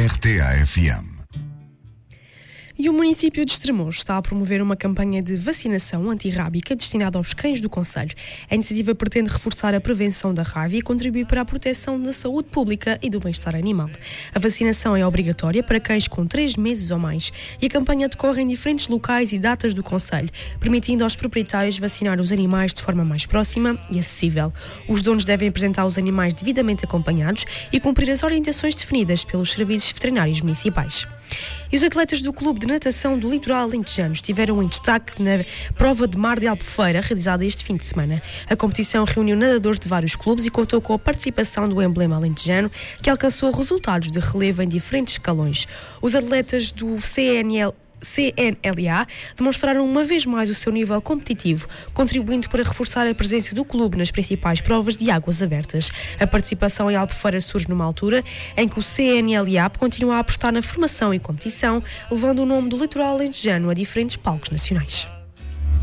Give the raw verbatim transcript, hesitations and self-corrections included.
R T A F M. E o município de Estremoz está a promover uma campanha de vacinação antirrábica destinada aos cães do concelho. A iniciativa pretende reforçar a prevenção da raiva e contribuir para a proteção da saúde pública e do bem-estar animal. A vacinação é obrigatória para cães com três meses ou mais e a campanha decorre em diferentes locais e datas do concelho, permitindo aos proprietários vacinar os animais de forma mais próxima e acessível. Os donos devem apresentar os animais devidamente acompanhados e cumprir as orientações definidas pelos serviços veterinários municipais. E os atletas do Clube de Natação do Litoral Alentejano estiveram em destaque na prova de mar de Albufeira, realizada este fim de semana. A competição reuniu nadadores de vários clubes e contou com a participação do emblema alentejano, que alcançou resultados de relevo em diferentes escalões. Os atletas do C N L C N L A demonstraram uma vez mais o seu nível competitivo, contribuindo para reforçar a presença do clube nas principais provas de águas abertas. A participação em Albufeira surge numa altura em que o C N L A continua a apostar na formação e competição, levando o nome do litoral alentejano a diferentes palcos nacionais.